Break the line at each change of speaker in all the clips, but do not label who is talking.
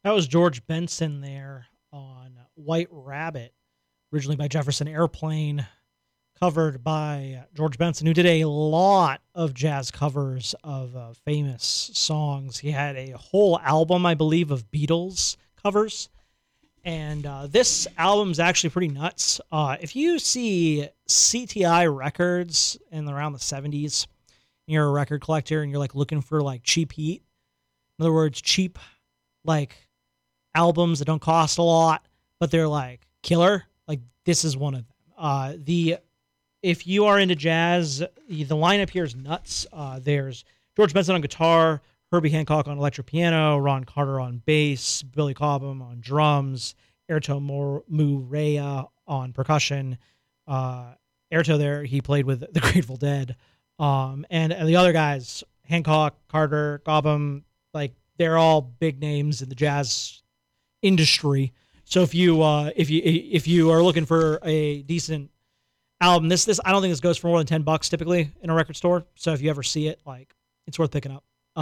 That was George Benson there on White Rabbit, originally by Jefferson Airplane, covered by George Benson, who did a lot of jazz covers of famous songs. He had a whole album, I believe, of Beatles covers. And this album's actually pretty nuts. If you see CTI records in around the 70s, you're a record collector and you're like looking for like cheap heat. In other words, cheap like albums that don't cost a lot, but they're like killer. Like this is one of them. If you are into jazz, the lineup here is nuts. There's George Benson on guitar, Herbie Hancock on electric piano, Ron Carter on bass, Billy Cobham on drums, Airto Moreira on percussion. Airto there, he played with the Grateful Dead. And the other guys, Hancock, Carter, Cobham, like they're all big names in the jazz industry. So if you are looking for a decent album, this I don't think this goes for more than $10 typically in a record store. So if you ever see it, like it's worth picking up.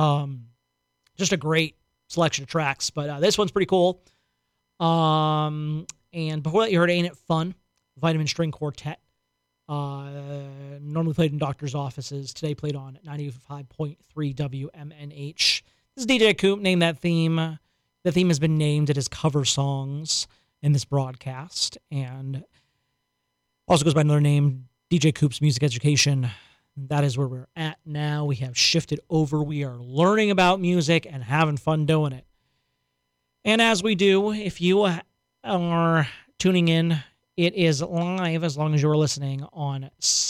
Just a great selection of tracks, but this one's pretty cool. And before that, you heard "Ain't It Fun," Vitamin String Quartet. Normally played in doctors' offices. Today played on 95.3 WMNH. This is DJ Coop. Named that theme. The theme has been named at his cover songs in this broadcast, and also goes by another name, DJ Coop's Music Education. That is where we're at now. We have shifted over. We are learning about music and having fun doing it. And as we do, if you are tuning in, it is live as long as you are listening on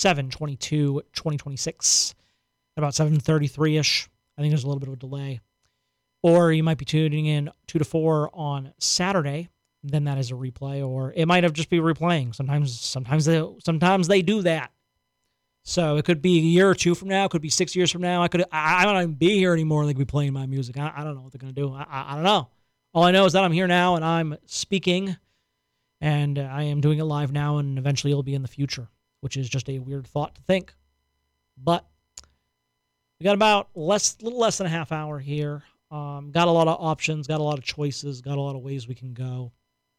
7/22/2026 at about 7:33-ish. I think there's a little bit of a delay. Or you might be tuning in 2 to 4 on Saturday. Then that is a replay, or it might have just be replaying. Sometimes they do that. So it could be a year or two from now. It could be 6 years from now. I might not even be here anymore. They could be playing my music. I don't know what they're going to do. I don't know. All I know is that I'm here now and I'm speaking, and I am doing it live now, and eventually it'll be in the future, which is just a weird thought to think. But we got about little less than a half hour here. Got a lot of options, got a lot of choices, got a lot of ways we can go.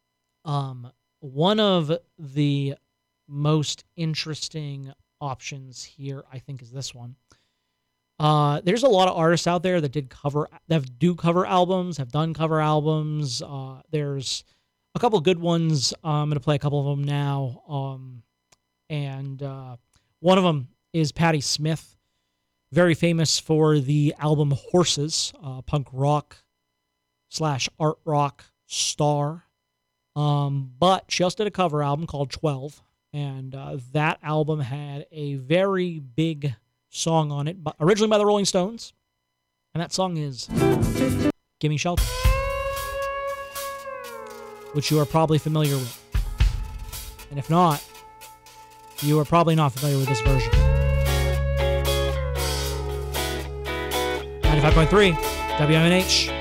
One of the most interesting options here, I think, is this one. There's a lot of artists out there that do cover albums, have done cover albums. There's a couple good ones. I'm going to play a couple of them now. And one of them is Patti Smith, very famous for the album Horses, punk rock / art rock star. But she also did a cover album called 12. And that album had a very big song on it, originally by the Rolling Stones. And that song is Gimme Shelter, which you are probably familiar with. And if not, you are probably not familiar with this version. 95.3 WMNH.